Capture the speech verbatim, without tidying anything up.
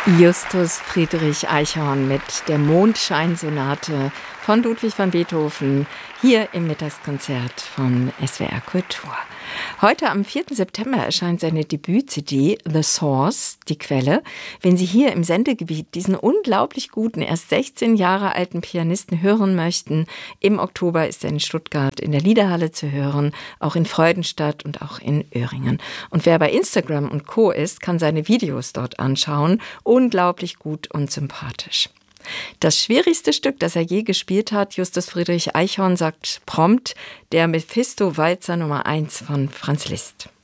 Justus Friedrich Eichhorn mit der Mondscheinsonate von Ludwig van Beethoven hier im Mittagskonzert von S W R Kultur. Heute am vierten September erscheint seine Debüt-C D The Source, die Quelle. Wenn Sie hier im Sendegebiet diesen unglaublich guten, erst sechzehn Jahre alten Pianisten hören möchten, im Oktober ist er in Stuttgart in der Liederhalle zu hören, auch in Freudenstadt und auch in Öhringen. Und wer bei Instagram und Co. ist, kann seine Videos dort anschauen. Unglaublich gut und sympathisch. Das schwierigste Stück, das er je gespielt hat, Justus Friedrich Eichhorn sagt prompt, der Mephisto-Walzer Nummer eins von Franz Liszt.